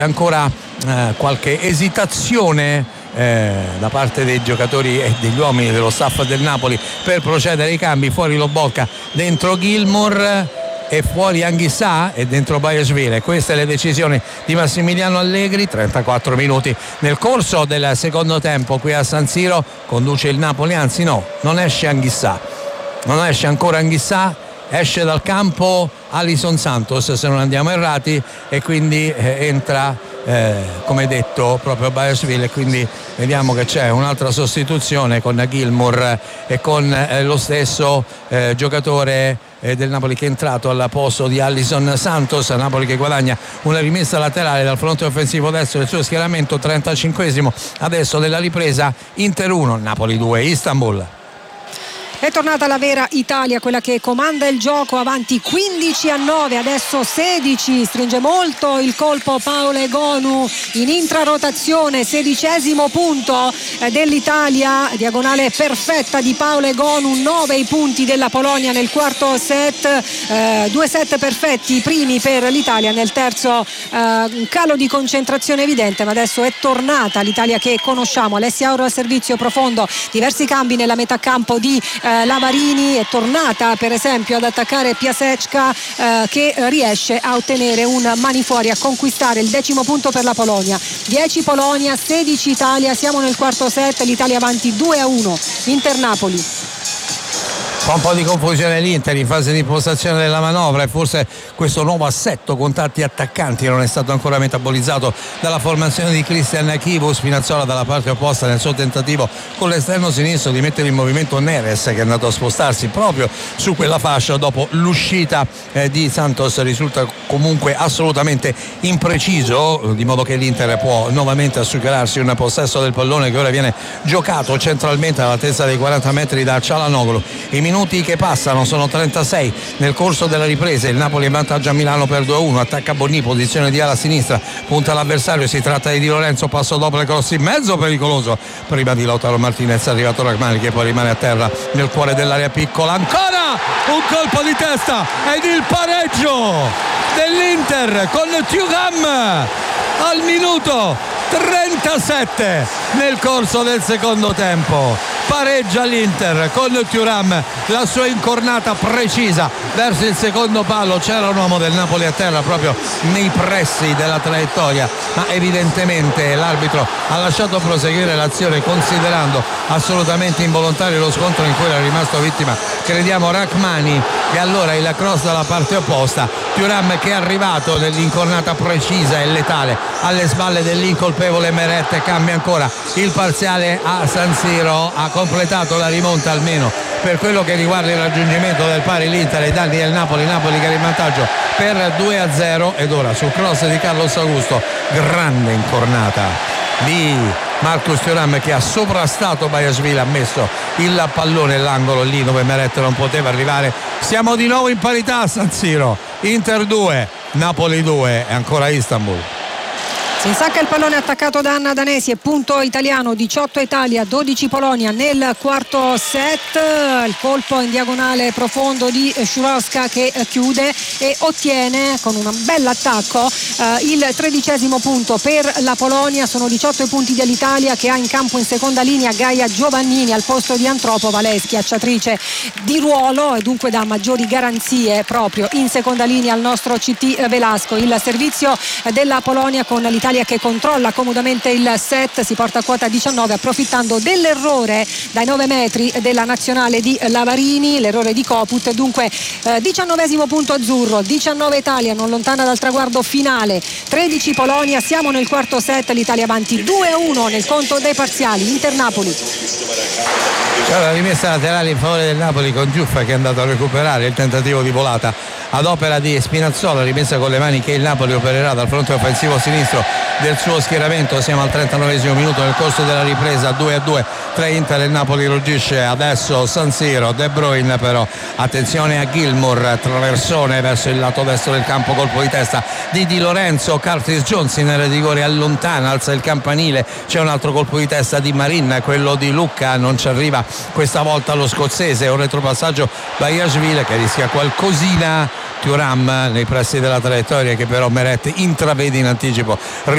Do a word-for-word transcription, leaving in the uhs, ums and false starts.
ancora eh, qualche esitazione eh, da parte dei giocatori e degli uomini dello staff del Napoli per procedere ai cambi. Fuori Lobotka, dentro Gilmour e fuori Anghissà e dentro Bajashvili. Queste le decisioni di Massimiliano Allegri. Trentaquattro minuti nel corso del secondo tempo qui a San Siro, conduce il Napoli, anzi no, non esce Anghissà, non esce ancora Anghissà, esce dal campo Alison Santos se non andiamo errati, e quindi eh, entra eh, come detto proprio Bajashvili, e quindi vediamo che c'è un'altra sostituzione con Gilmour e con eh, lo stesso eh, giocatore eh, del Napoli che è entrato al posto di Alison Santos. Napoli che guadagna una rimessa laterale dal fronte offensivo destro del suo schieramento. Trentacinquesimo adesso della ripresa. Inter uno, Napoli due, Istanbul. È tornata la vera Italia, quella che comanda il gioco, avanti quindici a nove, adesso sedici, stringe molto il colpo Paolo Egonu in intrarotazione, sedicesimo punto dell'Italia, diagonale perfetta di Paolo Egonu, nove i punti della Polonia nel quarto set, eh, due set perfetti, i primi per l'Italia, nel terzo eh, un calo di concentrazione evidente, ma adesso è tornata l'Italia che conosciamo. Alessia Auro al servizio profondo, diversi cambi nella metà campo di eh, Lavarini, è tornata per esempio ad attaccare Piasecka eh, che riesce a ottenere un mani fuori, a conquistare il decimo punto per la Polonia. dieci Polonia, sedici Italia, siamo nel quarto set, l'Italia avanti due a uno. Inter Napoli. Fa un po' di confusione l'Inter in fase di impostazione della manovra, e forse questo nuovo assetto con tanti attaccanti non è stato ancora metabolizzato dalla formazione di Christian Chivu. Spinazzola dalla parte opposta nel suo tentativo con l'esterno sinistro di mettere in movimento Neres, che è andato a spostarsi proprio su quella fascia dopo l'uscita eh, di Santos. Risulta comunque assolutamente impreciso, di modo che l'Inter può nuovamente assicurarsi un possesso del pallone che ora viene giocato centralmente all'altezza dei quaranta metri da Cialanoglu. I minuti che passano sono trentasei nel corso della ripresa. Il Napoli è in vantaggio a Milano per due a uno. Attacca Bonni, posizione di ala sinistra, punta l'avversario, si tratta di Di Lorenzo, passo dopo le cross in mezzo, pericoloso prima di Lautaro Martinez, è arrivato Rachmani che poi rimane a terra nel cuore dell'area piccola. Ancora un colpo di testa ed il pareggio dell'Inter con Thuram al minuto trentasette nel corso del secondo tempo. Pareggia l'Inter con Thuram, la sua incornata precisa verso il secondo palo. C'era un uomo del Napoli a terra proprio nei pressi della traiettoria, ma evidentemente l'arbitro ha lasciato proseguire l'azione, considerando assolutamente involontario lo scontro in cui era rimasto vittima, crediamo, Rachmani. E allora il cross dalla parte opposta, Thuram che è arrivato nell'incornata precisa e letale alle spalle dell'incolpevole Meret. Cambia ancora il parziale a San Siro, ha completato la rimonta almeno per quello che riguarda il raggiungimento del pari l'Inter ai danni del Napoli. Napoli che era in vantaggio per due a zero, ed ora sul cross di Carlos Augusto, grande incornata di Marcus Thuram che ha sovrastato Bajashvili, ha messo il pallone all'angolo lì dove Meret non poteva arrivare. Siamo di nuovo in parità a San Siro, Inter due, Napoli due, e ancora Istanbul. Si insacca il pallone attaccato da Anna Danesi, e punto italiano, diciotto Italia, dodici Polonia nel quarto set. Il colpo in diagonale profondo di Szurowska che chiude e ottiene con un bell'attacco eh, il tredicesimo punto per la Polonia. Sono diciotto i punti dell'Italia, che ha in campo in seconda linea Gaia Giovannini al posto di Antropova, lei schiacciatrice di ruolo e dunque dà maggiori garanzie proprio in seconda linea al nostro C T Velasco. Il servizio della Polonia con l'Italia che controlla comodamente il set, si porta a quota diciannove approfittando dell'errore dai nove metri della nazionale di Lavarini, l'errore di Koput. Dunque eh, diciannovesimo punto azzurro, diciannove Italia, non lontana dal traguardo finale, tredici Polonia. Siamo nel quarto set, l'Italia avanti due a uno nel conto dei parziali. Inter Napoli. C'è la rimessa laterale in favore del Napoli con Giuffa che è andato a recuperare il tentativo di volata ad opera di Spinazzola, rimessa con le mani che il Napoli opererà dal fronte offensivo sinistro del suo schieramento. Siamo al trentanovesimo minuto nel corso della ripresa, due a due tra Inter e Napoli. Ruggisce adesso San Siro, De Bruyne però, attenzione a Gilmour, traversone verso il lato destro del campo, colpo di testa di Di Lorenzo, Curtis Jones in area di rigore allontana, alza il campanile, c'è un altro colpo di testa di Marin, quello di Lucca, non ci arriva questa volta lo scozzese, un retropassaggio Bajashvili che rischia qualcosina. Thuram nei pressi della traiettoria che però Meret intravede in anticipo.